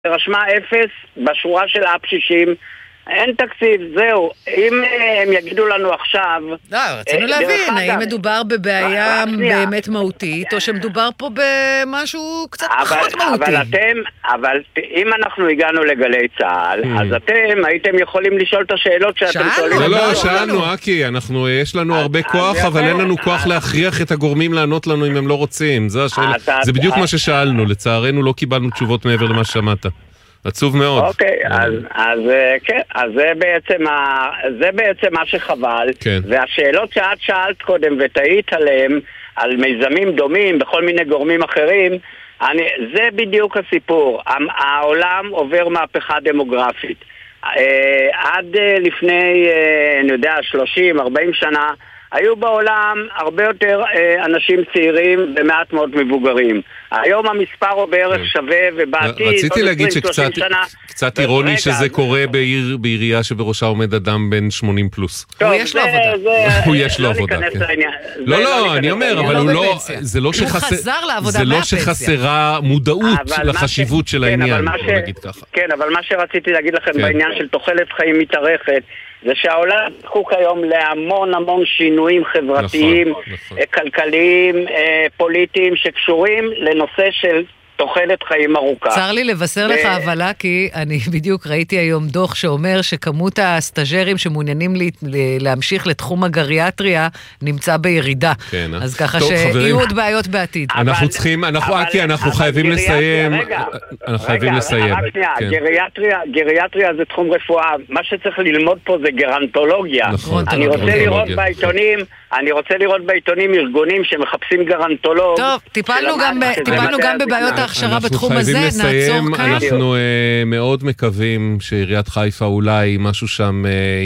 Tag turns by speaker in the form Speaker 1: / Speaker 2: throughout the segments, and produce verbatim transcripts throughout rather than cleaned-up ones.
Speaker 1: רשמה אפס בשורה של אפ שישים, אין תקציב, זהו. אם הם יגידו לנו עכשיו...
Speaker 2: לא, רצינו להבין, האם מדובר בבעיה באמת מהותית, או שמדובר פה במשהו קצת פחות מהותי.
Speaker 1: אבל אתם, אבל אם אנחנו הגענו לגלי צהל, אז אתם הייתם יכולים לשאול את השאלות שאתם שואלים.
Speaker 3: לא, לא, שאלנו, אקי, אנחנו, יש לנו הרבה כוח, אבל אין לנו כוח להכריח את הגורמים לענות לנו אם הם לא רוצים. זה בדיוק מה ששאלנו, לצערנו לא קיבלנו תשובות מעבר למה ששמעת. עצוב מאוד.
Speaker 1: אוקיי, אז, אז, כן, אז זה בעצם, ה, זה בעצם מה שחבל. כן. והשאלות שאת שאלת קודם ותהית עליהם, על מיזמים דומים בכל מיני גורמים אחרים, אני, זה בדיוק הסיפור. העולם עובר מהפכה דמוגרפית. עד לפני, אני יודע, שלושים ארבעים שנה, היו בעולם הרבה יותר אה, אנשים צעירים ומעט מאוד מבוגרים. היום המספר הוא בערך שווה, ובעתיד...
Speaker 3: רציתי להגיד שקצת קצת אירוני שזה קורה בעיר, בעירייה שבראשה עומד אדם בן שמונים פלוס.
Speaker 2: הוא יש לו עבודה.
Speaker 3: הוא יש לו עבודה, כן. לא, לא, אני אומר, אבל הוא לא... זה לא שחסרה מודעות לחשיבות של העניין, בוא נגיד ככה.
Speaker 1: כן, אבל מה שרציתי להגיד לכם בעניין של תוחלת חיים מתארכת, זה שהעולם זקוק היום להמון המון שינויים חברתיים, נכון, נכון. כלכליים, פוליטיים, שקשורים לנושא של תוחלת חיים ארוכה.
Speaker 2: צר לי לבשר לך הבלה, כי אני בדיוק ראיתי היום דוח שאומר שכמות הסטאז'רים שמעוניינים להמשיך לתחום הגריאטריה נמצא בירידה. אז ככה שיהיו עוד בעיות בעתיד.
Speaker 3: אנחנו צריכים, אקי, אנחנו חייבים לסיים. אנחנו חייבים לסיים.
Speaker 1: גריאטריה זה תחום רפואה. מה שצריך ללמוד פה זה גרנטולוגיה. אני רוצה לראות בעיתונים, אני רוצה לראות בעיתונים ארגונים שמחפשים גרנטולוג.
Speaker 2: טוב, טיפלנו גם בבעיות ההכשרה בתחום הזה, נעצור כאן.
Speaker 3: אנחנו מאוד מקווים שעיריית חיפה אולי משהו שם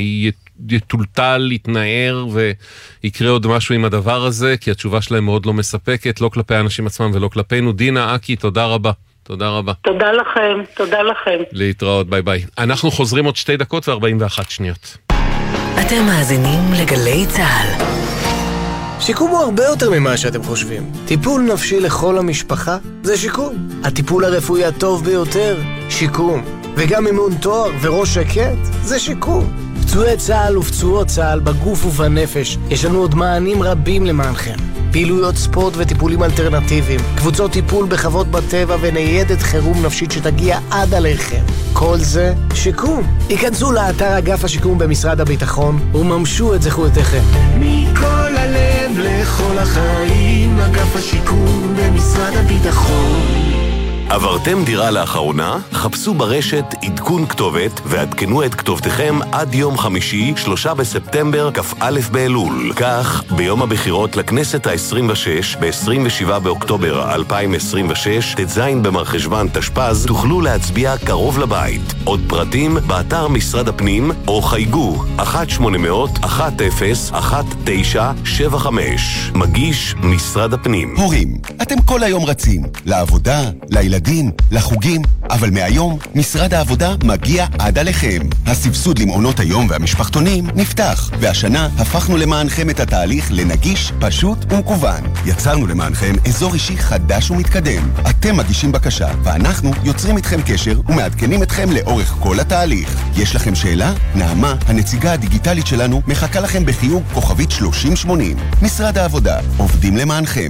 Speaker 3: יטולטל, יתנער ויקרה עוד משהו עם הדבר הזה, כי התשובה שלהם מאוד לא מספקת, לא כלפי האנשים עצמם ולא כלפינו. דינה, אקי, תודה רבה. תודה רבה.
Speaker 4: תודה לכם, תודה לכם.
Speaker 3: להתראות, ביי ביי. אנחנו חוזרים עוד שתי דקות ו-ארבעים ואחת שניות.
Speaker 5: אתם מאזינים לגלי צהל.
Speaker 6: שיקום הוא הרבה יותר ממה שאתם חושבים. טיפול נפשי לכל המשפחה זה שיקום. הטיפול הרפואי הטוב ביותר, שיקום. וגם אימון תואר וראש שקט זה שיקום. פצועי צהל ופצועות צהל בגוף ובנפש, יש לנו עוד מענים רבים למענכם. פעילויות ספורט וטיפולים אלטרנטיביים, קבוצות טיפול בחוות בטבע וניידת חירום נפשית שתגיע עד עליכם. כל זה שיקום. היכנסו לאתר אגף השיקום במשרד הביטחון וממשו את זכויותיכם.
Speaker 7: מכל הלב לכל החיים, אגף השיקום במשרד הביטחון.
Speaker 8: עברתם דירה לאחרונה? חפשו ברשת עדכון כתובת ועדכנו את כתובתכם עד יום חמישי, שלושה בספטמבר, כ"א באלול. כך, ביום הבחירות לכנסת ה-עשרים ושש, ב-עשרים ושבעה באוקטובר אלפיים עשרים ושש, ט"ז במרחשוון תשפ"ז, תוכלו להצביע קרוב לבית. עוד פרטים באתר משרד הפנים, או חייגו אחת שמונה אפס אפס אחת אפס אחת תשע שבע חמש. מגיש משרד הפנים.
Speaker 9: הורים, אתם כל היום רצים לעבודה, לילדים, לחוגים, אבל מהיום משרד העבודה מגיע עד עליכם. הסבסוד למעונות היום והמשפחתונים נפתח, והשנה הפכנו למענכם את התהליך לנגיש, פשוט ומקוון. יצרנו למענכם אזור אישי חדש ומתקדם. אתם מגישים בקשה, ואנחנו יוצרים איתכם קשר ומעדכנים אתכם לאורך כל התהליך. יש לכם שאלה? נעמה, הנציגה הדיגיטלית שלנו, מחכה לכם בחיוג כוכבית שלושים שמונים. משרד העבודה, עובדים למענכם.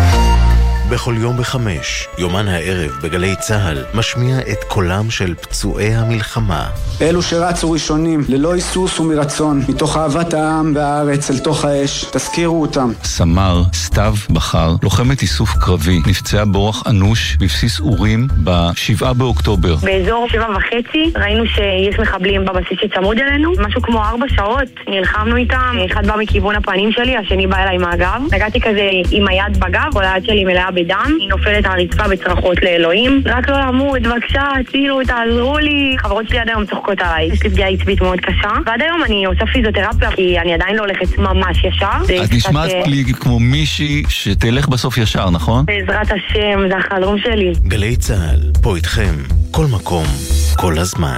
Speaker 8: בכל יום בחמש, יומן הערב בגלי צהל, משמיע את קולם של פצועי המלחמה.
Speaker 10: אלו שרצו ראשונים, ללא היסוס ומרצון, מתוך אהבת העם והארץ אל תוך האש, תזכירו אותם.
Speaker 11: סמר סתיו בחר, לוחמת איסוף קרבי, נפצעה באורח אנוש בבסיס אורים בשבעה באוקטובר.
Speaker 12: באזור שבע וחצי ראינו שיש מחבלים בבסיס שצמוד אלינו, משהו כמו ארבע שעות, נלחמנו איתם, אחד בא מכיוון הפנים שלי, השני בא אליי מהגב, נגעתי כזה עם היד בגב, כל היד שלי מלאה בדם, היא נופלת על הרצפה בצרחות לאלוהים, רק לא למות, בבקשה, תצילו, תעזרו לי. חברות שלי עד היום צוחקות עליי, יש לי פגיעה עצבית מאוד קשה, ועד היום אני עושה פיזיותרפיה, כי אני עדיין לא הולכת ממש ישר.
Speaker 11: את נשמעת לי כמו מישהי שתלך בסוף ישר, נכון?
Speaker 12: בעזרת השם, זה החלום שלי.
Speaker 8: גלי צהל, פה איתכם, כל מקום, כל הזמן.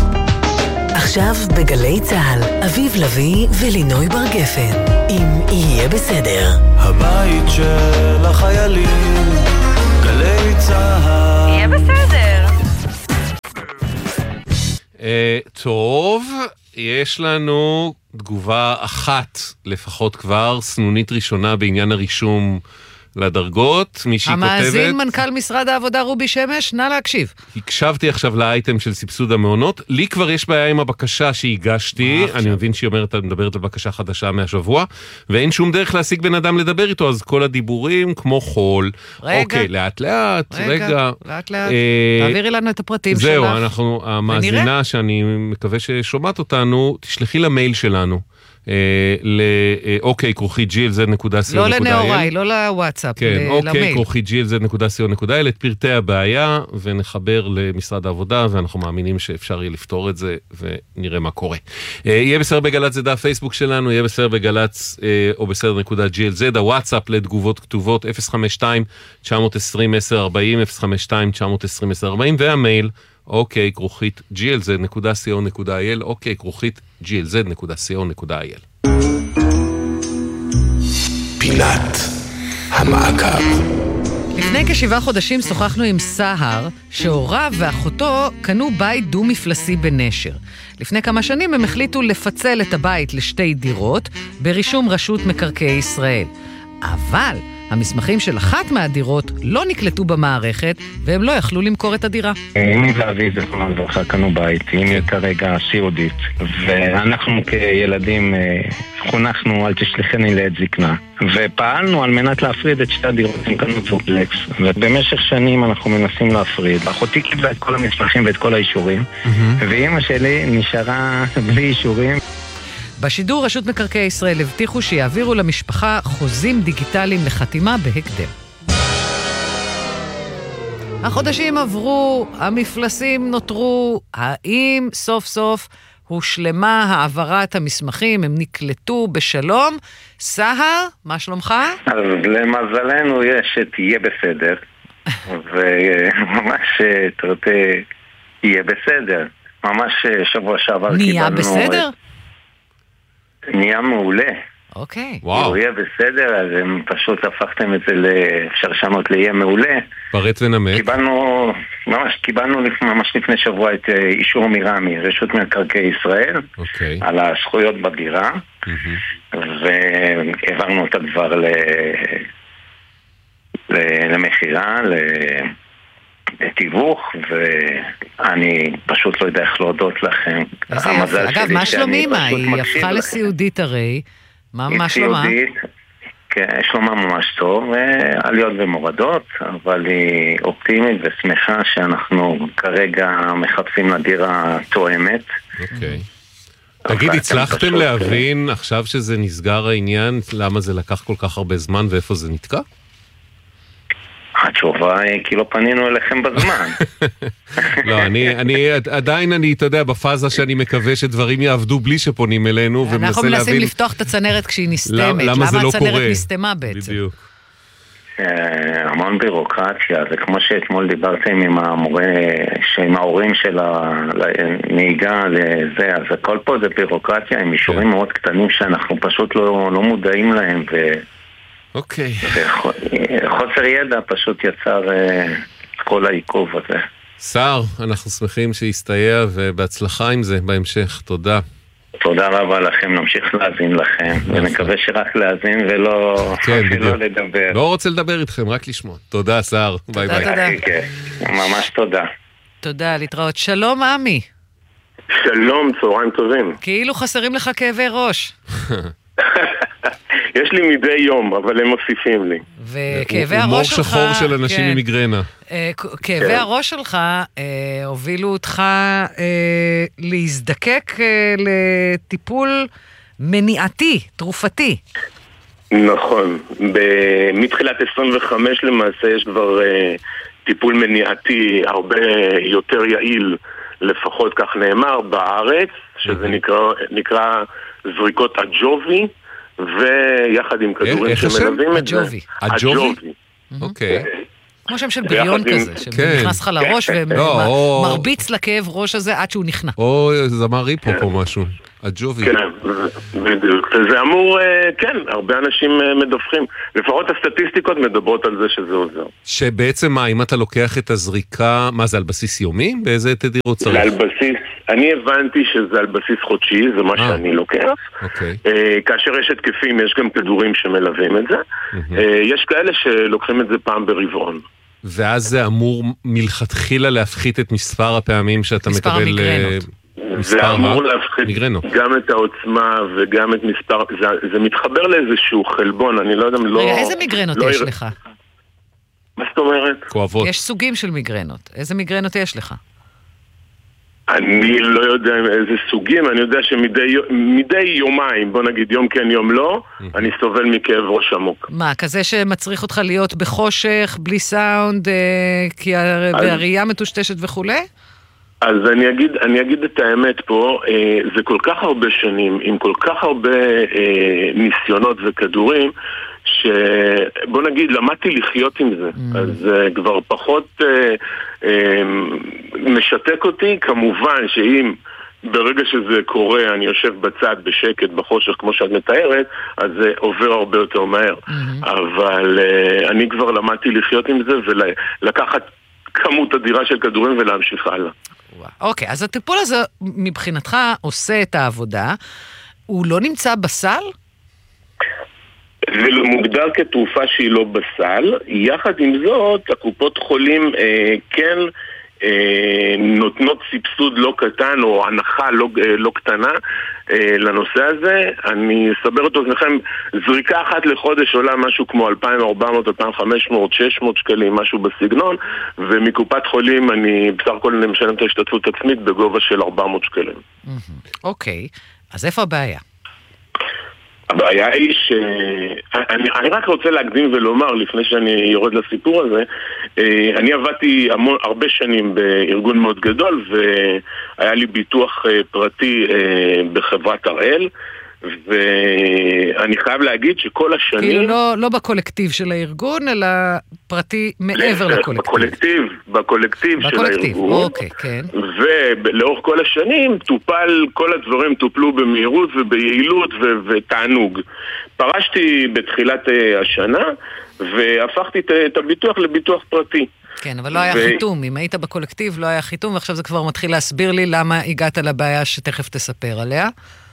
Speaker 5: עכשיו בגלי צהל, אביב לוי ולינוי בר גפן, אם יהיה בסדר.
Speaker 7: הבית של החיילים, גלי צהל.
Speaker 12: יהיה בסדר.
Speaker 3: טוב, יש לנו תגובה אחת לפחות כבר, סנונית ראשונה בעניין הרישום לדרגות, מישהי כותבת...
Speaker 2: המאזין מנכ"ל משרד העבודה רובי שמש, נא להקשיב.
Speaker 3: הקשבתי עכשיו לאייטם של סבסוד המעונות, לי כבר יש בעיה עם הבקשה שהגשתי, אני מבין שהיא אומרת, מדברת על בקשה חדשה מהשבוע, ואין שום דרך להשיג בן אדם לדבר איתו, אז כל הדיבורים כמו חול.
Speaker 2: רגע.
Speaker 3: אוקיי, לאט לאט, רגע.
Speaker 2: רגע, לאט לאט. תעבירי לנו את הפרטים שלך.
Speaker 3: זהו, אנחנו, המאזינה שאני מקווה ששומעת אותנו, תשלחי למייל שלנו. לאוקיי כרוכית ג'י אל זד נקודה סי או נקודה איי אל.
Speaker 2: לא לנאוריי, לא לוואטסאפ,
Speaker 3: כן, אוקיי כרוכית ג'י אל זד נקודה סי או נקודה איי אל, את פרטי הבעיה, ונחבר למשרד העבודה, ואנחנו מאמינים שאפשר יהיה לפתור את זה, ונראה מה קורה. יהיה בסדר בגלץ, זה דף פייסבוק שלנו, יהיה בסדר בגלץ, או בסדר נקודה ג'י אל זד, הוואטסאפ לתגובות כתובות, אפס חמש שתיים תשע עשרים עשר ארבעים, אפס חמש שתיים תשע עשרים עשר ארבעים, והמייל, אוקיי כרוכית ג'י אל זד נקודה סי או נקודה איי אל, אוקיי כרוכית ג'י אל זד נקודה סי או נקודה איי אל.
Speaker 8: פינת המעקב.
Speaker 2: לפני כשבעה חודשים שוחחנו עם סהר, שהוריו ואחותו קנו בית דו-מפלסי בנשר. לפני כמה שנים הם החליטו לפצל את הבית לשתי דירות ברישום רשות מקרקעי ישראל. אבל המסמכים של אחת מהדירות לא נקלטו במערכת, והם לא יכלו למכור את הדירה.
Speaker 13: אמי ואבי זכרונה לברכה קנו בית, אמי כרגע סיעודית, ואנחנו כילדים חונכנו על תשליחני לעת זקנה, ופעלנו על מנת להפריד את שתי הדירות, הם קנו דופלקס, ובמשך שנים אנחנו מנסים להפריד. אחותי קיבלה את כל המסמכים ואת כל האישורים, ואמא שלי נשארה בלי אישורים.
Speaker 2: בשידור רשות מקרקעי ישראל הבטיחו שיעבירו למשפחה חוזים דיגיטליים לחתימה בהקדם. החודשים עברו, המפלסים נותרו, האם סוף סוף הושלמה העברת המסמכים, הם נקלטו בשלום? סהר, מה שלומך?
Speaker 13: אז למזלנו יש שתהיה בסדר, וממש תראה, יהיה בסדר. ממש שבוע שעבר קיבלנו...
Speaker 2: נהיה בסדר?
Speaker 13: נהיה מעולה.
Speaker 2: אוקיי.
Speaker 3: וואו.
Speaker 13: יהיה בסדר, אז הם פשוט הפכתם את זה לאפשר לשנות ליהיה מעולה.
Speaker 3: פרט ונמק.
Speaker 13: קיבלנו, ממש קיבלנו ממש לפני שבוע את אישור מרמי, רשות מקרקעי ישראל,
Speaker 3: אוקיי.
Speaker 13: על הזכויות בדירה, והעברנו אותה כבר ל... למחירה, לתיווך, ואני פשוט לא יודע איך להודות לכם.
Speaker 2: אגב, מה שלומי? מה? היא הפכה לסיעודית הרי. מה מה שלומה?
Speaker 13: כן, שלומה ממש טוב, עליות ומורדות, אבל היא אופטימית ושמחה שאנחנו כרגע מחפשים לדירה תואמת.
Speaker 3: אוקיי. תגיד, הצלחתם להבין עכשיו שזה נסגר העניין, למה זה לקח כל כך הרבה זמן ואיפה זה נתקע?
Speaker 13: התשובה היא כי לא פנינו אליכם בזמן.
Speaker 3: לא, אני, אני, עדיין אני, אתה יודע, בפאזה שאני מקווה שדברים יעבדו בלי שפונים אלינו, ומנסה להבין...
Speaker 2: אנחנו מנסים לפתוח את הצנרת כשהיא נסתמת.
Speaker 3: למה זה לא קורה?
Speaker 2: הצנרת נסתמה בעצם?
Speaker 3: בדיוק.
Speaker 13: המון בירוקרטיה, זה כמו שאתמול דיברתם עם המורה, עם ההורים של הנהיגה לזה, אז הכל פה זה בירוקרטיה, עם אישורים מאוד קטנים שאנחנו פשוט לא, לא מודעים להם, ו...
Speaker 3: אוקיי.
Speaker 13: חוסר ידע פשוט יצר כל העיכוב הזה.
Speaker 3: שר, אנחנו שמחים שיסתייע ובהצלחה עם זה בהמשך. תודה.
Speaker 13: תודה רבה לכם, נמשיך להאזין לכם, ונקווה שרק להאזין ולא לדבר.
Speaker 3: לא רוצה לדבר איתכם, רק לשמוע. תודה, שר. ביי ביי.
Speaker 2: תודה.
Speaker 13: ממש תודה.
Speaker 2: תודה, להתראות. שלום, עמי.
Speaker 14: שלום, צהריים טובים.
Speaker 2: כאילו חסרים לך כאבי ראש.
Speaker 14: יש לי מדי יום, אבל הם מוסיפים לי.
Speaker 2: וכאבי הראש
Speaker 3: מור
Speaker 2: שלך...
Speaker 3: שחור של אנשים עם מיגרנה.
Speaker 2: כאבי הראש שלך הובילו אותך להזדקק לטיפול מניעתי, תרופתי.
Speaker 14: נכון. מתחילת עשרים וחמש למעשה יש כבר טיפול מניעתי הרבה יותר יעיל, לפחות כך נאמר, בארץ, שזה נקרא זריקות אג'ובי, ויחד עם כדורים שמלווים את זה.
Speaker 2: אג'ובי.
Speaker 3: אג'ובי? אוקיי.
Speaker 2: כמו שם של בריון כזה, שנכנס לך לראש ומרביץ לכאב ראש הזה עד שהוא נכנע.
Speaker 3: או זמר ריפו פה משהו. הג'ובי.
Speaker 14: כן, בדיוק. וזה אמור, כן, הרבה אנשים מדווחים. לפחות הסטטיסטיקות מדברות על זה שזה עוזר.
Speaker 3: שבעצם מה, אם אתה לוקח את הזריקה, מה זה, על בסיס יומי? באיזה תדירות צריך?
Speaker 14: זה על בסיס, אני הבנתי שזה על בסיס חודשי, זה מה שאני לוקח.
Speaker 3: אוקיי.
Speaker 14: כאשר יש התקפים, יש גם כדורים שמלווים את זה. יש כאלה שלוקחים את זה פעם ברבעון.
Speaker 3: ואז זה אמור מלכתחילה להפחית את מספר הפעמים שאתה
Speaker 2: מספר
Speaker 3: מקבל...
Speaker 2: המגרנות.
Speaker 14: זה אמור להפחית
Speaker 3: מגרנות.
Speaker 14: גם את העוצמה וגם את מספר... זה, זה מתחבר לאיזשהו חלבון, אני לא יודע אם לא...
Speaker 2: רגע, איזה מגרנות
Speaker 14: לא
Speaker 2: יש
Speaker 14: יר...
Speaker 2: לך?
Speaker 14: מה זאת אומרת?
Speaker 3: כואבות.
Speaker 2: יש סוגים של מגרנות. איזה מגרנות יש לך?
Speaker 14: אני לא יודע איזה סוגים, אני יודע שמדי יומיים, בוא נגיד יום כן יום לא, אני סובל מכאב ראש עמוק.
Speaker 2: מה, כזה שמצריך אותך להיות בחושך, בלי סאונד, כי הראייה מטושטשת וכולי?
Speaker 14: אז אני אגיד, אני אגיד את האמת פה, זה כל כך הרבה שנים, עם כל כך הרבה ניסיונות וכדורים, שבוא נגיד, למדתי לחיות עם זה, mm. אז uh, כבר פחות uh, uh, משתק אותי, כמובן שאם ברגע שזה קורה אני יושב בצד בשקט בחושך כמו שאת מתארת, אז זה uh, עובר הרבה יותר מהר, mm-hmm. אבל uh, אני כבר למדתי לחיות עם זה ולקחת כמות אדירה של כדורים ולהמשיך הלאה.
Speaker 2: אוקיי, okay, אז הטיפול הזה מבחינתך עושה את העבודה, הוא לא נמצא בסל?
Speaker 14: זה מוגדר כתרופה שהיא לא בסל, יחד עם זאת הקופות חולים אה, כן אה, נותנות סבסוד לא קטן או הנחה לא, אה, לא קטנה אה, לנושא הזה. אני אסבר את אוזניכם, זריקה אחת לחודש עולה משהו כמו אלפיים וארבע מאות, אלפיים וחמש מאות, שש מאות שקלים, משהו בסגנון, ומקופת חולים אני בסך הכל משלם את ההשתתפות עצמית בגובה של ארבע מאות שקלים.
Speaker 2: אוקיי, אז איפה הבעיה?
Speaker 14: הבעיה היא ש... אני, אני רק רוצה להקדים ולומר, לפני שאני יורד לסיפור הזה, אני עבדתי המון, הרבה שנים בארגון מאוד גדול, והיה לי ביטוח פרטי בחברת הראל, ואני חייב להגיד שכל השנים...
Speaker 2: כאילו לא, לא בקולקטיב של הארגון, אלא פרטי מעבר לקולקטיב.
Speaker 14: בקולקטיב, בקולקטיב, בקולקטיב של הארגון.
Speaker 2: אוקיי, כן.
Speaker 14: ולאורך כל השנים טופל, כל הדברים טופלו במהירות וביעילות ו- ותענוג. פרשתי בתחילת השנה, והפכתי את הביטוח לביטוח פרטי.
Speaker 2: כן, אבל לא היה ו... חיתום. אם היית בקולקטיב, לא היה חיתום, ועכשיו זה כבר מתחיל להסביר לי למה הגעת לבעיה שתכף תספר עליה.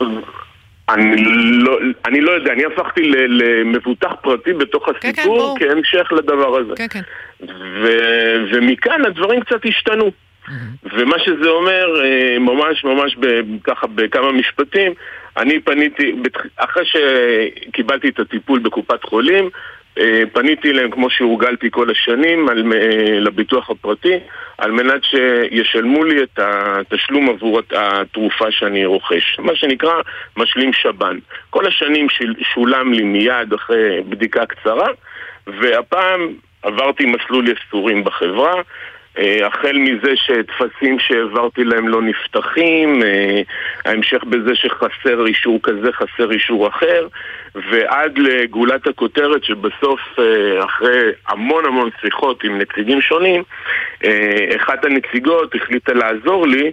Speaker 14: אני לא, אני לא יודע, אני הפכתי למבוטח פרטי בתוך הסיפור כן, כן, כהמשך לדבר הזה.
Speaker 2: כן, כן.
Speaker 14: ו- ומכאן הדברים קצת השתנו. Mm-hmm. ומה שזה אומר, ממש ממש ב- ככה בכמה משפטים, אני פניתי, אחרי שקיבלתי את הטיפול בקופת חולים, פניתי להם כמו שהורגלתי כל השנים על, לביטוח הפרטי, על מנת שישלמו לי את התשלום עבור התרופה שאני רוכש, מה שנקרא משלים שבן. כל השנים שולם לי מיד אחרי בדיקה קצרה, והפעם עברתי מסלול יסורים בחברה, החל מזה שתפסים שהעברתי להם לא נפתחים, ההמשך בזה שחסר אישור כזה, חסר אישור אחר, ועד לגולת הכותרת שבסוף אחרי המון המון שיחות עם נציגים שונים, אחת הנציגות החליטה לעזור לי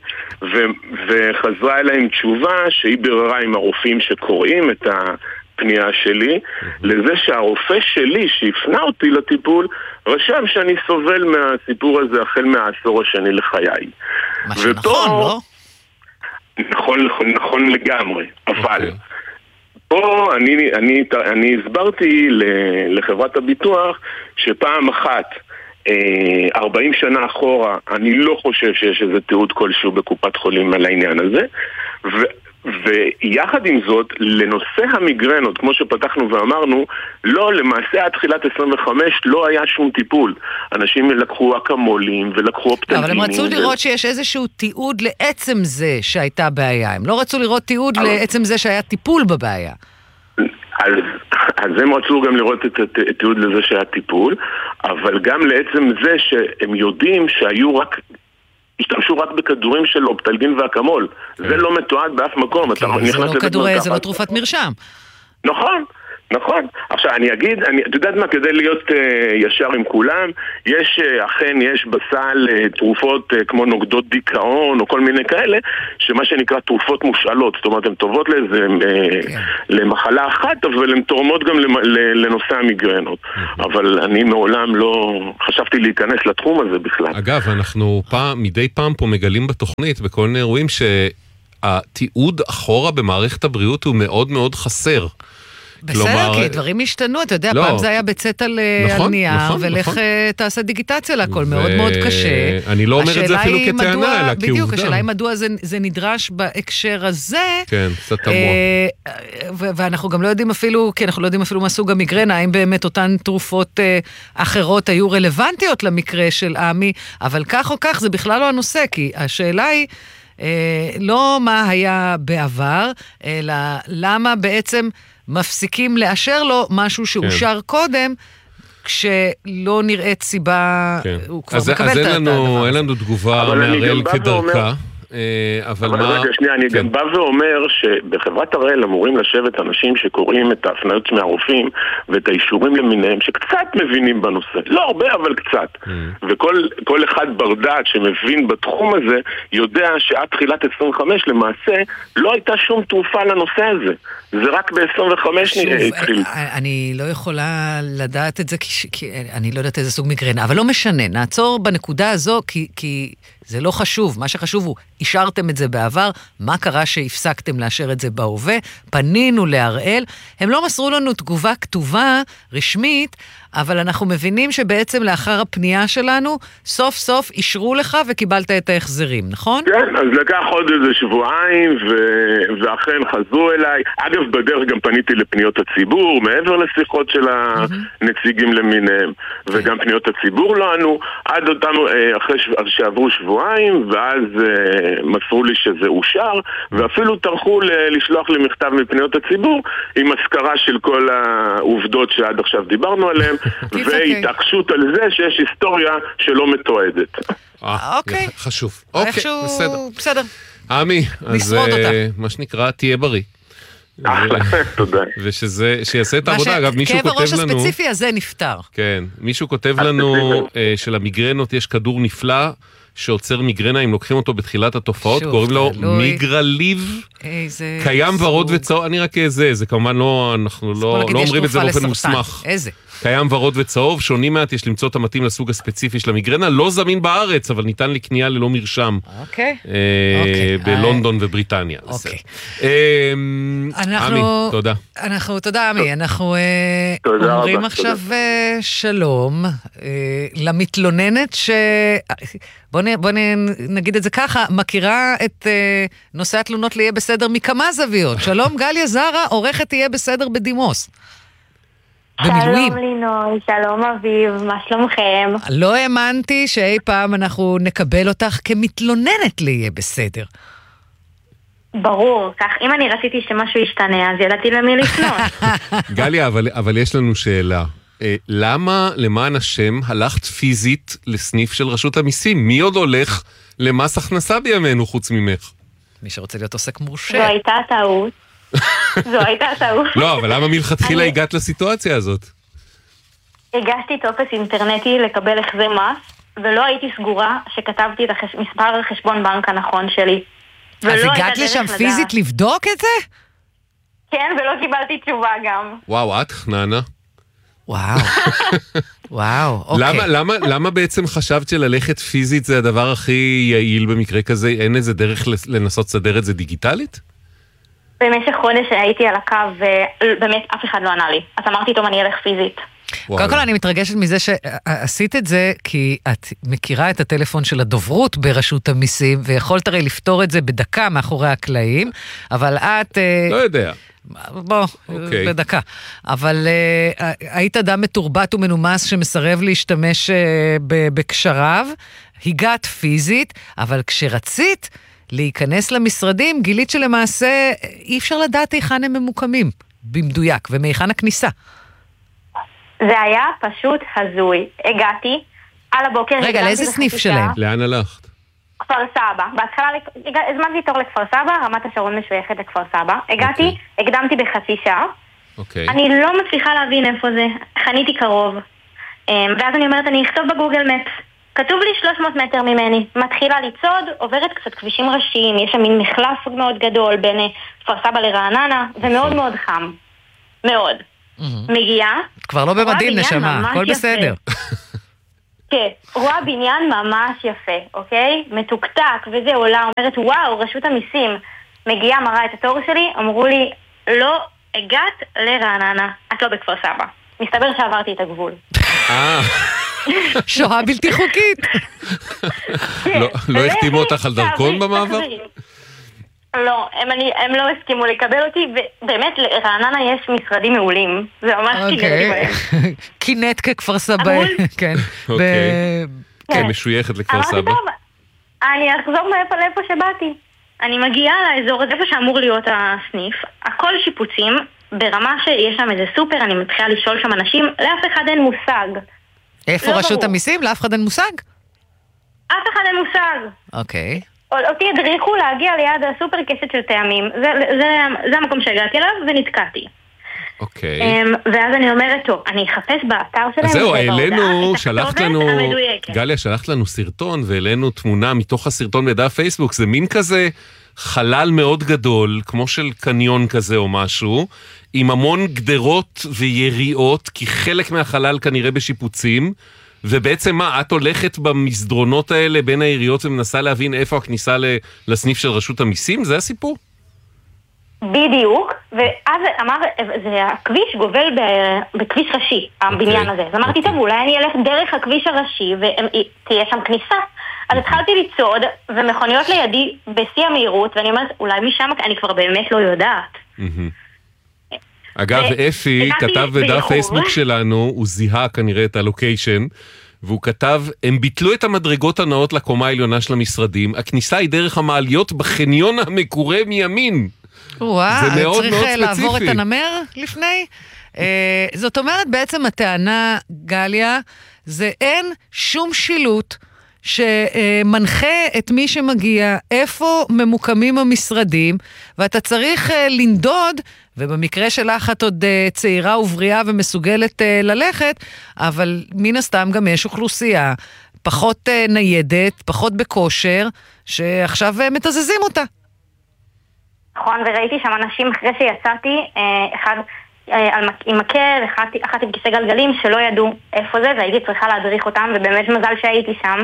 Speaker 14: וחזרה אליי עם תשובה שהיא בררה עם הרופאים שקוראים את הפנייה שלי, לזה שהרופא שלי שהפנה אותי לטיפול רשם שאני סובל מהסיפור הזה החל מהעשור השני לחיי.
Speaker 2: מה שנכון, לא?
Speaker 14: נכון, נכון, נכון לגמרי, אבל פה אני, אני, אני הסברתי לחברת הביטוח שפעם אחת ארבעים שנה אחורה אני לא חושב שיש איזה תיעוד כלשהו בקופת חולים על העניין הזה, ו... ויחד עם זאת, לנושא המגרנות, כמו שפתחנו ואמרנו, לא, למעשה עד תחילת עשרים וחמש לא היה שום טיפול. אנשים לקחו אקמולים ולקחו אופטלגינים.
Speaker 2: אבל הם רצו לראות שיש איזשהו תיעוד לעצם זה שהייתה בעיה. הם לא רצו לראות תיעוד לעצם זה שהיה טיפול בבעיה.
Speaker 14: אז, אז הם רצו גם לראות את התיעוד לזה שהיה טיפול, אבל גם לעצם זה שהם יודעים שהיו רק... השתמשו רק בכדורים של אופטלגין ואקמול. זה לא מתועד באף מקום.
Speaker 2: זה לא כדורי, זה לא תרופת מרשם.
Speaker 14: נכון. נכון. עכשיו אני אגיד, אני, את יודעת מה, כדי להיות uh, ישר עם כולם, יש, uh, אכן יש בסל uh, תרופות uh, כמו נוגדות דיכאון או כל מיני כאלה, שמה שנקרא תרופות מושאלות, זאת אומרת הן טובות לאיזה, uh, כן. למחלה אחת, אבל הן תורמות גם למ, לנושא המיגרנות. אבל אני מעולם לא חשבתי להיכנס לתחום הזה בכלל.
Speaker 3: אגב, אנחנו פעם, מדי פעם פה מגלים בתוכנית, בכל מיני אירועים, שהתיעוד אחורה במערכת הבריאות הוא מאוד מאוד חסר.
Speaker 2: בסדר, כי דברים השתנו, אתה יודע, פעם זה היה בצאת על נייר, ולך תעשה דיגיטציה להכל, מאוד מאוד קשה.
Speaker 3: אני לא אומר את זה אפילו כטענה, אלא כעובדה.
Speaker 2: בדיוק, השאלה היא מדוע זה נדרש בהקשר הזה.
Speaker 3: כן, קצת תמוה.
Speaker 2: ואנחנו גם לא יודעים אפילו, כי אנחנו לא יודעים אפילו מה סוג המיגרנה, האם באמת אותן תרופות אחרות היו רלוונטיות למקרה של עמי, אבל כך או כך זה בכלל לא הנושא, כי השאלה היא, לא מה היה בעבר, אלא למה בעצם מפסיקים לאשר לו משהו שאושר כן. קודם, כשלא נראית סיבה,
Speaker 3: כן.
Speaker 2: הוא כבר
Speaker 3: אז,
Speaker 2: מקבל
Speaker 3: אז
Speaker 2: את
Speaker 3: הדבר. אז אין לנו תגובה מהראל כדרכה.
Speaker 14: אבל, אבל מה... רגע, שנייה, אני כן. גם בא ואומר שבחברת הראל אמורים לשבת אנשים שקוראים את ההפניות מהרופאים ואת האישורים למיניהם שקצת מבינים בנושא. לא הרבה, אבל קצת. Mm. וכל כל אחד ברדעת שמבין בתחום הזה יודע שעד תחילת עשרים וחמש למעשה לא הייתה שום תרופה לנושא הזה. זה רק ב-עשרים וחמש התחיל.
Speaker 2: אני לא יכולה לדעת את זה כי, כי אני לא יודעת איזה סוג מיגרנה, אבל לא משנה. נעצור בנקודה הזו כי... כי... זה לא חשוב, מה שחשוב הוא, אישרתם את זה בעבר, מה קרה שהפסקתם לאשר את זה בהווה, פנינו להראל, הם לא מסרו לנו תגובה כתובה, רשמית, אבל אנחנו מבינים שבעצם לאחר הפנייה שלנו, סוף סוף אישרו לך וקיבלת את ההחזרים, נכון?
Speaker 14: כן, אז לקח עוד איזה שבועיים, ו- ואכן חזרו אליי. אגב, בדרך גם פניתי לפניות הציבור, מעבר לשיחות של הנציגים למיניהם, וגם פניות הציבור לא ענו, עד אותנו, אחרי שעברו שבועיים, ואז מסרו לי שזה אושר, ואפילו טרחו לשלוח לי מכתב מפניות הציבור, עם הזכרה של כל העובדות שעד עכשיו דיברנו עליהן, והתעקשות על זה שיש היסטוריה שלא מתועדת.
Speaker 2: אוקיי.
Speaker 3: חשוב. אוקיי, בסדר.
Speaker 2: בסדר.
Speaker 3: עמי, אז מה שנקרא, תהיה בריא.
Speaker 14: תודה.
Speaker 3: ושיעשה את העבודה. אגב, מישהו כותב לנו...
Speaker 2: כאב הראש הספציפי הזה נפטר.
Speaker 3: כן, מישהו כותב לנו שלמיגרנות יש כדור נפלא, שעוצר מיגרנה, אם לוקחים אותו בתחילת התופעות, קוראים לו מיגרליב, קיים ורוד וצהוב, אני רק איזה, זה כמובן לא, אנחנו לא אומרים את זה באופן מוסמך.
Speaker 2: איזה?
Speaker 3: קיים ורוד וצהוב, שונים מעט, יש למצוא את המתאים לסוג הספציפי של המיגרנה, לא זמין בארץ, אבל ניתן לקנייה ללא מרשם.
Speaker 2: אוקיי.
Speaker 3: בלונדון ובריטניה.
Speaker 2: אוקיי.
Speaker 3: עמי, תודה.
Speaker 2: אנחנו, תודה עמי, אנחנו אומרים עכשיו שלום למתלוננת ש... בוא נגיד את זה ככה, מכירה את נושא התלונות ליהיה בסדר מכמה זוויות. שלום גליה זרה, עורכת תהיה בסדר בדימוס.
Speaker 12: שלום לינוי, שלום אביב, מה שלומכם?
Speaker 2: לא האמנתי שאי פעם אנחנו נקבל אותך כמתלוננת ליהיה בסדר.
Speaker 12: ברור, כך אם אני רציתי שמשהו ישתנה, אז ידעתי למי לפנות.
Speaker 3: גליה, אבל, אבל יש לנו שאלה. למה למען השם הלכת פיזית לסניף של רשות המיסים? מי עוד הולך למס הכנסה בימינו חוץ ממך?
Speaker 2: מי שרוצה להיות עוסק מורשה.
Speaker 12: זו הייתה טעות. זו הייתה טעות.
Speaker 3: לא, אבל למה מלכתחילה הגעת לסיטואציה הזאת?
Speaker 12: הגשתי טופס אינטרנטי לקבל החזר מס, ולא הייתי סגורה שכתבתי את מספר חשבון בנק הנכון שלי.
Speaker 2: אז הגעת לשם פיזית לבדוק את זה?
Speaker 12: כן, ולא קיבלתי תשובה גם.
Speaker 3: וואו, את חננה.
Speaker 2: וואו, וואו, אוקיי.
Speaker 3: למה, למה, למה בעצם חשבת שללכת פיזית זה הדבר הכי יעיל במקרה כזה? אין איזה דרך לנסות לסדר את זה דיגיטלית?
Speaker 12: במשך חודש הייתי על הקו, ובאמת אף אחד לא ענה לי. אז אמרתי טוב, אני אלך פיזית.
Speaker 2: קודם כל אני מתרגשת מזה שעשית את זה, כי את מכירה את הטלפון של הדוברות ברשות המיסים, ויכולת הרי לפתור את זה בדקה מאחורי הקלעים, אבל את...
Speaker 3: לא יודע.
Speaker 2: בוא, okay. בדקה. אבל uh, היית אדם מתורבת ומנומס שמסרב להשתמש uh, בקשריו, הגעת פיזית, אבל כשרצית להיכנס למשרדים, גילית שלמעשה אי אפשר לדעת היכן הם ממוקמים, במדויק, ומהיכן הכניסה.
Speaker 12: זה היה פשוט הזוי. הגעתי, על הבוקר...
Speaker 2: רגע, לאיזה סניף שלהם?
Speaker 3: לאן הלכת?
Speaker 12: כפר סבא. בהתחלה הזמנתי תור לכפר סבא, רמת השרון משויכת לכפר סבא. הגעתי, הקדמתי בחצי שעה, Okay. אני לא מצליחה להבין איפה זה. חניתי קרוב. ואז אני אומרת, אני אכתוב בגוגל מפס. כתוב לי שלוש מאות מטר ממני. מתחילה לצעוד, עוברת קצת כבישים ראשיים, יש שם מין מחלף מאוד גדול בין כפר סבא לרעננה, ומאוד מאוד חם. מאוד. מגיעה.
Speaker 2: כבר לא במדהים נשמה, הכל בסדר.
Speaker 12: כן, רואה בניין ממש יפה, אוקיי? מתוקתק וזה עולה, אומרת, וואו, רשות המיסים. מגיעה, מראה את התור שלי, אמרו לי, לא הגעת לרעננה, את לא בכפר סבא. מסתבר שעברתי את הגבול.
Speaker 3: אה.
Speaker 2: שואה בלתי חוקית.
Speaker 3: לא החתימו אותך על דרכון במעבר?
Speaker 12: לא, הם לא הסכימו לקבל אותי, ובאמת לרעננה יש משרדים מעולים. זה ממש קיגרתי בהם.
Speaker 2: קינט ככפר סבא, כן.
Speaker 3: כן, משויכת לכפר סבא.
Speaker 12: אני אחזור מאיפה לאיפה שבאתי. אני מגיעה לאזור הזה, איפה שאמור להיות הסניף, הכל שיפוצים, ברמה שיש שם איזה סופר, אני מתחילה לשאול שם אנשים, לאף אחד אין מושג.
Speaker 2: איפה רשות המיסים? לאף אחד אין מושג?
Speaker 12: אף אחד אין מושג.
Speaker 2: אוקיי.
Speaker 12: אותי הדריכו להגיע ליד הסופר קשת של טעמים. זה המקום שהגעתי אליו ונתקעתי.
Speaker 3: אוקיי.
Speaker 12: ואז אני אומרת, טוב, אני אחפש באתר שלהם.
Speaker 3: אז זהו, העלינו, שלחת לנו, גליה, שלחת לנו סרטון, והעלינו תמונה מתוך הסרטון בדף פייסבוק, זה מין כזה חלל מאוד גדול, כמו של קניון כזה או משהו, עם המון גדרות ויריעות, כי חלק מהחלל כנראה בשיפוצים, ובעצם מה, את הולכת במסדרונות האלה בין העיריות ומנסה להבין איפה הכניסה לסניף של רשות המיסים? זה הסיפור?
Speaker 12: בדיוק, ואז אמר, זה הכביש גובל בכביש ראשי, הבניין הזה. אז אמרתי, טוב, אולי אני אלך דרך הכביש הראשי ותהיה שם כניסה. אז התחלתי לצעוד, ומכוניות לידי בשיא המהירות, ואני אומרת, אולי משם אני כבר באמת לא יודעת.
Speaker 3: אגב, אפי כתב בדף פייסבוק שלנו, הוא זיהה כנראה את הלוקיישן, והוא כתב, הם ביטלו את המדרגות הנאות לקומה העליונה של המשרדים, הכניסה היא דרך המעליות בחניון המקורה מימין.
Speaker 2: וואו, צריך לעבור את הנמר לפני? זאת אומרת, בעצם הטענה, גליה, זה אין שום שילוט שמנחה את מי שמגיע, איפה ממוקמים המשרדים, ואתה צריך לנדוד, ובמקרה שלך את עוד צעירה ובריאה ומסוגלת ללכת, אבל מן הסתם גם יש אוכלוסייה פחות ניידת, פחות בכושר, שעכשיו מתזזים אותה.
Speaker 12: נכון, וראיתי שם אנשים אחרי שיצאתי, אחד עם מקל, אחת עם כיסא גלגלים, שלא ידעו איפה זה, והייתי צריכה להדריך אותם, ובאמת מזל שהייתי שם.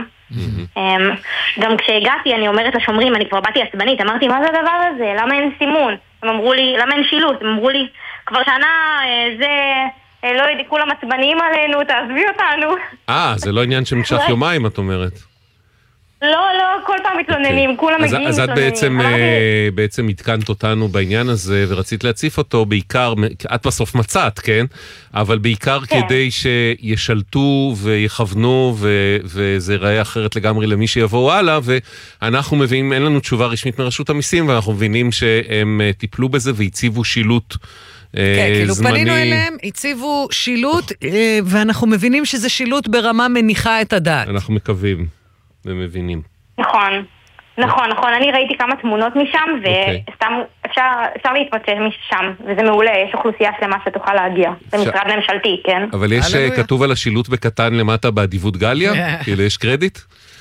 Speaker 12: גם כשהגעתי, אני אומרת לשומרים, אני כבר באתי עצבנית, אמרתי, מה זה הדבר הזה? למה אין סימון? הם אמרו לי, למה אין שילוט? הם אמרו לי, כבר שנה זה, לא יודע, כולם עצבניים עלינו, תעזבי אותנו.
Speaker 3: אה, זה לא עניין שמשך יומיים, את אומרת.
Speaker 12: לא, לא, כל פעם מתלוננים, כולם מגיעים מתלוננים.
Speaker 3: אז את בעצם, בעצם התקנת אותנו בעניין הזה, ורצית להציף אותו בעיקר, את בסוף מצאת, כן? אבל בעיקר כדי שישלטו ויכוונו, וזה ייראה אחרת לגמרי למי שיבואו הלאה, ואנחנו מבינים, אין לנו תשובה רשמית מרשות המיסים, ואנחנו מבינים שהם טיפלו בזה והציבו שילוט
Speaker 2: כן, כאילו פנינו אליהם, הציבו שילוט, ואנחנו מבינים שזה שילוט ברמה מניחה את הדעת.
Speaker 3: אנחנו מקווים. ומבינים.
Speaker 12: נכון, נכון, נכון. אני ראיתי כמה תמונות משם, וסתם אפשר, אפשר להתמצא משם, וזה מעולה, יש אוכלוסייה שלמה שתוכל להגיע. זה משרד ממשלתי, כן?
Speaker 3: אבל יש כתוב על השילוט בקטן למטה באדיבות גליה? כאילו יש קרדיט?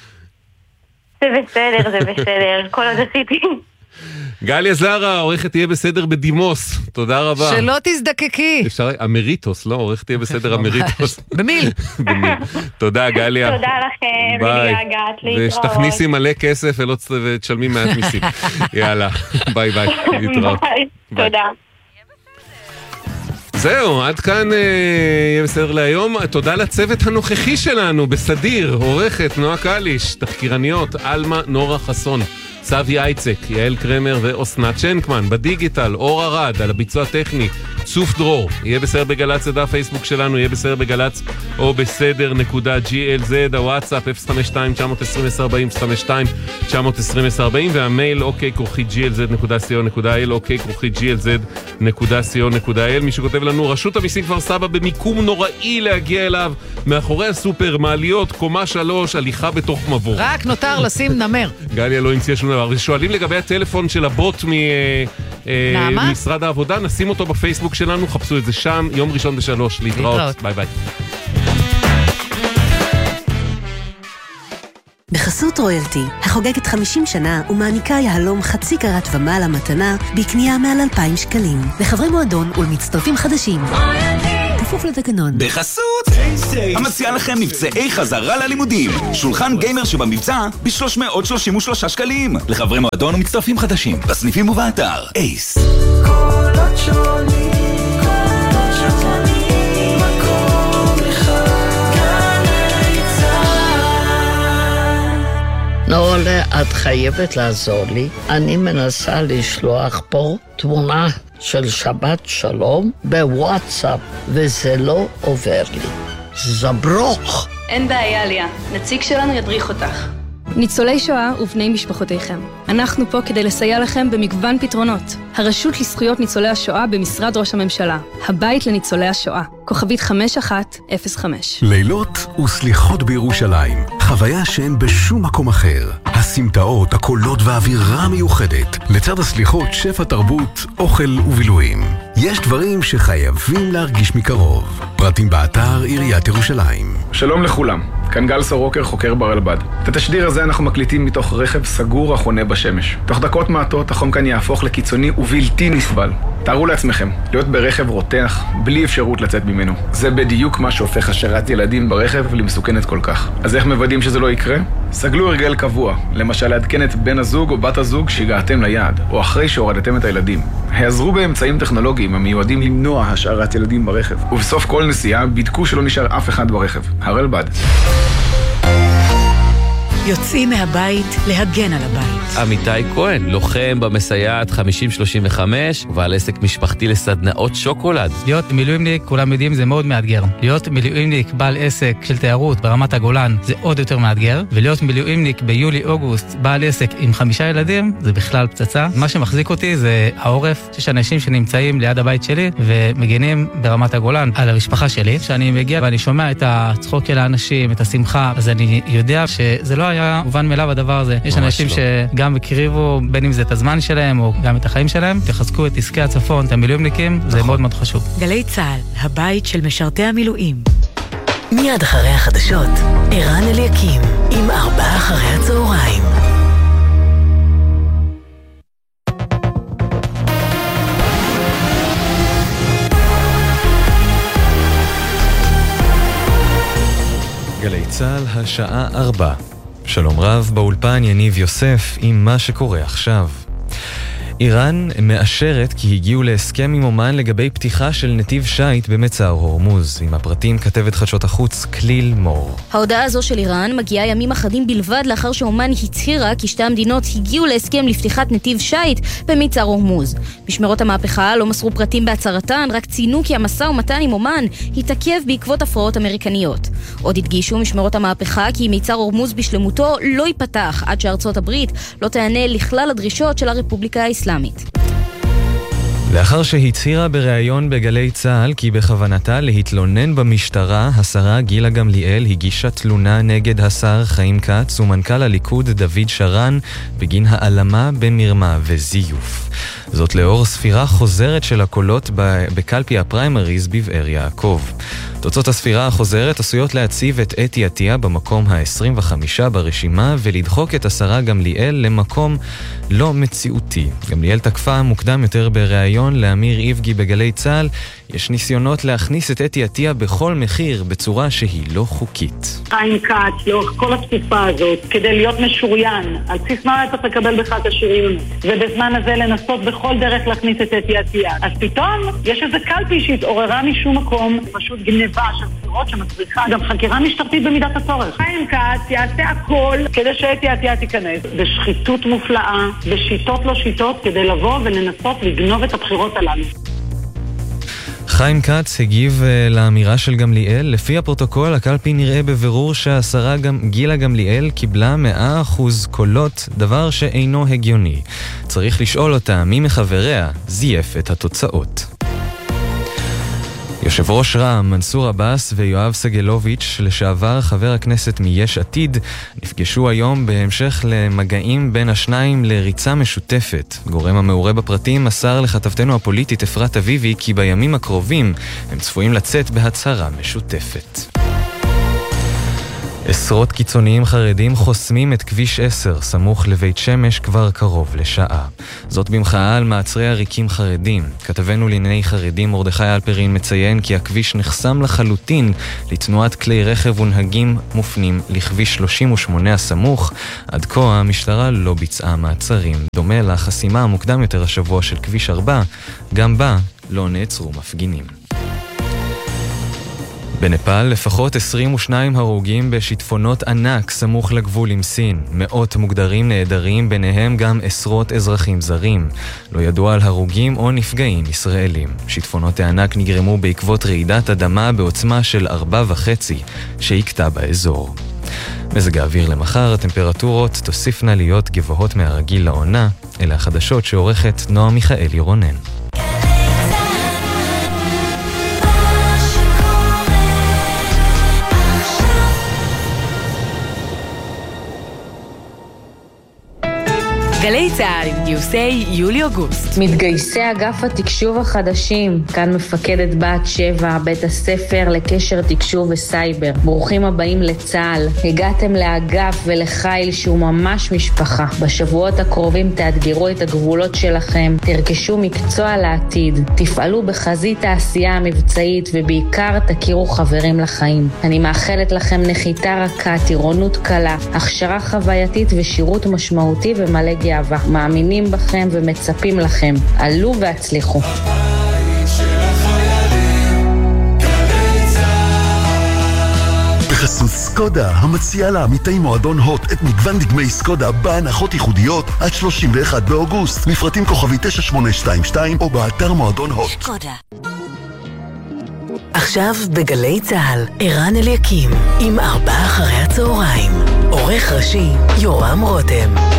Speaker 12: זה בסדר, זה בסדר, כל עוד עשיתי.
Speaker 3: גליה זרה, עורכת תהיה בסדר בדימוס, תודה רבה.
Speaker 2: שלא תזדקקי.
Speaker 3: אפשר, אמריטוס, לא, עורכת תהיה בסדר אמריטוס.
Speaker 2: במיל.
Speaker 3: במיל. תודה, גליה.
Speaker 12: תודה לכם, ולהגעת להתראות.
Speaker 3: ושתכניסי מלא כסף ותשלמי מעט מיסים. יאללה, ביי ביי, להתראות.
Speaker 12: ביי, תודה.
Speaker 3: זהו, עד כאן יהיה בסדר להיום. תודה לצוות הנוכחי שלנו בסדיר, עורכת נועה קליש, תחקירניות, אלמה נורה חסון. צבי אייצק, יעל קרמר ואוסנת שנקמן, בדיגיטל, אור ארד, על הביצוע הטכני, צוף דרור, יהיה בסדר בגלץ, זה דף פייסבוק שלנו, יהיה בסדר בגלץ, או בסדר נקודה ג'י אל זד, הוואטסאפ אפס חמש שתיים תשע עשרים עשר ארבעים, אפס חמש שתיים תשע עשרים עשר ארבעים, והמייל אוקיי כרוכית ג'י אל זד נקודה סי או נקודה איי אל, אוקיי כרוכית ג'י אל זד נקודה סי או נקודה איי אל. מי שכותב לנו, רשות המיסים כפר סבא במיקום נוראי להגיע אליו, מאחורי הסופר, מעליות, קומה שלוש, הליכה בתוך מבוא.
Speaker 2: רק נותר לשים נמר.
Speaker 3: גליה לא המציאה שום דבר. שואלים לגבי הטלפון של הבוט
Speaker 2: נעמה?
Speaker 3: משרד העבודה, נשים אותו בפייסבוק שלנו, חפשו את זה שם, יום ראשון בשלוש, להתראות. ביי ביי.
Speaker 5: בחסות רויאלטי, החוגגת חמישים שנה ומעניקה יהלום חצי קרת ומעלה מתנה בקנייה מעל אלפיים שקלים. לחברי מועדון ולמצטרפים חדשים. כפוף לתקנון.
Speaker 15: בחסות המציע לכם מבצעי חזרה ללימודים. שולחן גיימר שבמבצע ב-שלוש מאות שלושים ושלושה שקלים. לחברי מועדון ומצטרפים חדשים. בסניפים ובאתר. אייס.
Speaker 7: קולות שונים, קולות שונים, מקום אחד, גלי צהל.
Speaker 16: נעולה, את חייבת לעזור לי. אני מנסה לשלוח פה תמונה של שבת שלום בוואטסאפ, וזה לא עובר לי. זברוך.
Speaker 17: אין בעיה, ליה. נציג שלנו ידריך אותך. ניצולי שואה ובני משפחותיכם. אנחנו פה כדי לסייע לכם במגוון פתרונות. הרשות לזכויות ניצולי השואה במשרד ראש הממשלה. הבית לניצולי השואה. כוכבית חמש אחת אפס חמש.
Speaker 18: לילות וסליחות בירושלים. חוויה שאין בשום מקום אחר. הסמטאות, הקולות והאווירה המיוחדת. לצד הסליחות, שפע תרבות, אוכל ובילויים. יש דברים שחייבים להרגיש מקרוב. פרטים באתר עיריית ירושלים.
Speaker 10: שלום לכולם, כאן גל סורוקר, חוקר ברלב"ד. את התשדיר הזה אנחנו מקליטים מתוך רכב סגור החונה בשמש. תוך דקות מעטות החום כאן יהפוך לקיצוני ובלתי נסבל. תארו לעצמכם, להיות ברכב רותח, בלי אפשרות לצאת ממנו. זה בדיוק מה שהופך השארת ילדים ברכב למסוכנת כל כך. אז איך מוודאים שזה לא יקרה? סגלו הרגל קבוע, למשל לעדכן את בן הזוג או בת הזוג שהגעתם ליעד, או אחרי שהורדתם את הילדים. העזרו באמצעים טכנולוגיים המיועדים למנוע השארת ילדים ברכב. ובסוף כל נסיעה בדקו שלא נשאר אף אחד ברכב. הרלב"ד.
Speaker 5: יוצאים מהבית להגן על הבית.
Speaker 19: עמיתי כהן, לוחם במסייעת חמישים שלושים וחמש ובעל עסק משפחתי לסדנאות שוקולד.
Speaker 20: להיות מילואימניק, כולם יודעים, זה מאוד מאתגר. להיות מילואימניק בעל עסק של תיירות ברמת הגולן זה עוד יותר מאתגר, ולהיות מילואימניק ביולי-אוגוסט בעל עסק עם חמישה ילדים זה בכלל פצצה. מה שמחזיק אותי זה העורף. יש אנשים שנמצאים ליד הבית שלי ומגנים ברמת הגולן על המשפחה שלי. כשאני מגיע ואני שומע את הצחוק של האנשים, את השמחה, אז אני יודע שזה לא היה מובן מאליו הדבר הזה. יש אנשים לא. שגם הקריבו, בין אם זה את הזמן שלהם או גם את החיים שלהם, תחזקו את עסקי הצפון, את המילואימניקים, נכון. זה מאוד מאוד חשוב.
Speaker 5: גלי צהל, הבית של משרתי המילואים. מיד אחרי החדשות, ערן אליקים, עם ארבעה אחרי הצהריים.
Speaker 21: גלי צהל, השעה ארבע. שלום רב, באולפן יניב יוסף עם מה שקורה עכשיו. איראן מאשרת כי הגיעו להסכם עם אומן לגבי פתיחה של נתיב שייט במצר הורמוז. עם הפרטים כתבת חדשות החוץ כליל מור.
Speaker 22: ההודעה הזו של איראן מגיעה ימים אחדים בלבד לאחר שאומן הצהירה כי שתי המדינות הגיעו להסכם לפתיחת נתיב שייט במצר הורמוז. משמרות המהפכה לא מסרו פרטים בהצהרתן, רק ציינו כי המשא ומתן עם אומן התעכב בעקבות הפרעות אמריקניות. עוד הדגישו משמרות המהפכה כי מצר הורמוז בשלמותו לא ייפתח עד שארצות הברית לא תענה לכלל הדרישות של הרפובליקה האסלאמית.
Speaker 21: לאחר שהצהירה בריאיון בגלי צהל כי בכוונתה להתלונן במשטרה, השרה גילה גמליאל הגישה תלונה נגד השר חיים כץ ומנכ"ל הליכוד דוד שרן בגין העלמה במרמה וזיוף. זאת לאור ספירה חוזרת של הקולות בקלפי הפריימריז בבאר יעקב. תוצאות הספירה החוזרת עשויות להציב את אתי עטיה במקום ה-עשרים וחמש ברשימה ולדחוק את השרה גמליאל למקום לא מציאותי. גמליאל תקפה מוקדם יותר בריאיון לאמיר איבגי בגלי צהל, יש ניסיונות להכניס את אתי עטיה בכל מחיר בצורה שהיא לא חוקית.
Speaker 4: חיים כץ, לאורך כל התקופה הזאת, כדי להיות משוריין, על בסיס מה אתה תקבל בך את השריון, ובזמן הזה לנסות בכל דרך להכניס את אתי עטיה. אז פתאום יש איזה קלפי שהתעוררה משום מקום, פשוט גניבה של בחירות שמצריכה גם חקירה משטרתית במידת הצורך. חיים כץ יעשה הכל כדי שאתי עטיה תיכנס, בשחיתות מופלאה, בשיטות לא שיטות, כדי לבוא ולנסות לגנוב את הבחירות הללו.
Speaker 21: חיים כץ הגיב לאמירה של גמליאל. לפי הפרוטוקול, הקלפי נראה בבירור שהשרה גילה גמליאל קיבלה מאה אחוז קולות, דבר שאינו הגיוני. צריך לשאול אותה מי מחבריה זייף את התוצאות. יושב ראש רע"מ מנסור עבאס ויואב סגלוביץ', לשעבר חבר הכנסת מיש עתיד, נפגשו היום בהמשך למגעים בין השניים לריצה משותפת. גורם המעורה בפרטים מסר לכתבתנו הפוליטית אפרת אביבי כי בימים הקרובים הם צפויים לצאת בהצהרה משותפת. עשרות קיצוניים חרדים חוסמים את כביש עשר סמוך לבית שמש כבר קרוב לשעה. זאת במחאה על מעצרי עריקים חרדים. כתבנו לענייני חרדים מרדכי אלפרין מציין כי הכביש נחסם לחלוטין לתנועת כלי רכב ונהגים מופנים לכביש שלושים ושמונה הסמוך. עד כה המשטרה לא ביצעה מעצרים. דומה לחסימה המוקדם יותר השבוע של כביש ארבע, גם בה לא נעצרו מפגינים. בנפאל לפחות עשרים ושניים הרוגים בשיטפונות ענק סמוך לגבול עם סין. מאות מוגדרים נעדרים, ביניהם גם עשרות אזרחים זרים. לא ידוע על הרוגים או נפגעים ישראלים. שיטפונות הענק נגרמו בעקבות רעידת אדמה בעוצמה של ארבע וחצי שהקטה באזור. מזג האוויר למחר, הטמפרטורות תוסיפנה להיות גבוהות מהרגיל לעונה. אלה החדשות שעורכת נועה מיכאלי רונן.
Speaker 1: גלי צהל עם גיוסי יולי-אוגוסט.
Speaker 22: מתגייסי אגף התקשוב החדשים, כאן מפקדת בת שבע, בית הספר לקשר תקשוב וסייבר. ברוכים הבאים לצהל. הגעתם לאגף ולחיל שהוא ממש משפחה. בשבועות הקרובים תאתגרו את הגבולות שלכם, תרכשו מקצוע לעתיד, תפעלו בחזית העשייה המבצעית ובעיקר תכירו חברים לחיים. אני מאחלת לכם נחיתה רכה, טירונות קלה, הכשרה חווייתית ושירות משמעותי ומלא גאווה. מאמינים בכם ומצפים לכם. עלו והצליחו.
Speaker 6: בחסות סקודה, המציעה לעמיתי מועדון הוט את מגוון דגמי סקודה בהנחות ייחודיות עד שלושים ואחד באוגוסט. מפרטים כוכבי תשע שמונה שתיים שתיים או באתר מועדון הוט. סקודה.
Speaker 1: עכשיו בגלי צהל, ערן אליקים עם ארבעה אחרי הצהריים. עורך ראשי יורם רותם.